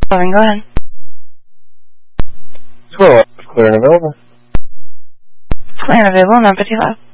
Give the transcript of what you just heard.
Calling, go ahead. Hello, clear and available. Clear and available, number 55.